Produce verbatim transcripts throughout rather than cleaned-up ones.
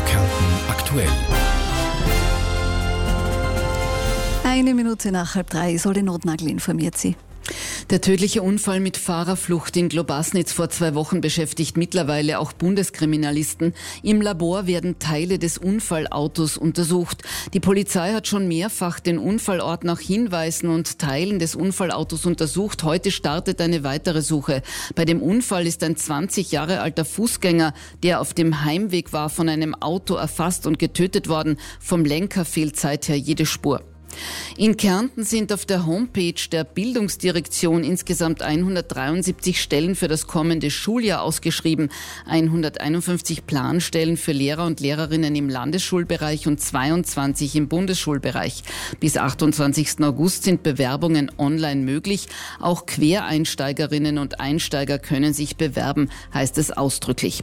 Kärnten aktuell. Eine Minute nach halb drei soll der Notnagel informiert Sie. Der tödliche Unfall mit Fahrerflucht in Globasnitz vor zwei Wochen beschäftigt mittlerweile auch Bundeskriminalisten. Im Labor werden Teile des Unfallautos untersucht. Die Polizei hat schon mehrfach den Unfallort nach Hinweisen und Teilen des Unfallautos untersucht. Heute startet eine weitere Suche. Bei dem Unfall ist ein zwanzig Jahre alter Fußgänger, der auf dem Heimweg war, von einem Auto erfasst und getötet worden. Vom Lenker fehlt seither jede Spur. In Kärnten sind auf der Homepage der Bildungsdirektion insgesamt hundertdreiundsiebzig Stellen für das kommende Schuljahr ausgeschrieben. hunderteinundfünfzig Planstellen für Lehrer und Lehrerinnen im Landesschulbereich und zweiundzwanzig im Bundesschulbereich. Bis achtundzwanzigsten August sind Bewerbungen online möglich. Auch Quereinsteigerinnen und Einsteiger können sich bewerben, heißt es ausdrücklich.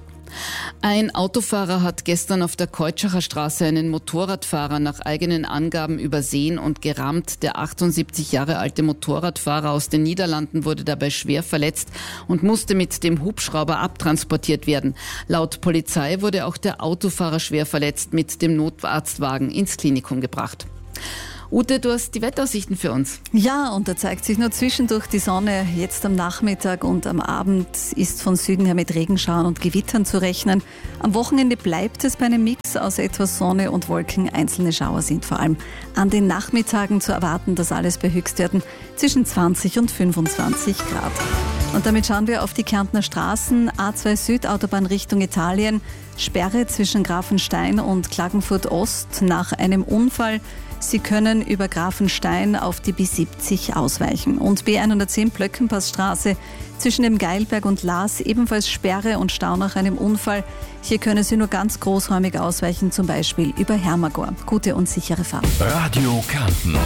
Ein Autofahrer hat gestern auf der Keutschachner Straße einen Motorradfahrer nach eigenen Angaben übersehen und gerammt. Der achtundsiebzig Jahre alte Motorradfahrer aus den Niederlanden wurde dabei schwer verletzt und musste mit dem Hubschrauber abtransportiert werden. Laut Polizei wurde auch der Autofahrer schwer verletzt mit dem Notarztwagen ins Klinikum gebracht. Ute, du hast die Wetteraussichten für uns. Ja, und da zeigt sich nur zwischendurch die Sonne. Jetzt am Nachmittag und am Abend ist von Süden her mit Regenschauern und Gewittern zu rechnen. Am Wochenende bleibt es bei einem Mix aus etwas Sonne und Wolken. Einzelne Schauer sind vor allem an den Nachmittagen zu erwarten, dass alles bei Höchstwerten zwischen zwanzig und fünfundzwanzig Grad. Und damit schauen wir auf die Kärntner Straßen. A zwei Süd, Autobahn Richtung Italien. Sperre zwischen Grafenstein und Klagenfurt Ost nach einem Unfall. Sie können über Grafenstein auf die B siebzig ausweichen. Und B hundertzehn Plöckenpassstraße zwischen dem Geilberg und Laas ebenfalls Sperre und Stau nach einem Unfall. Hier können Sie nur ganz großräumig ausweichen, zum Beispiel über Hermagor. Gute und sichere Fahrt. Radio Kärnten.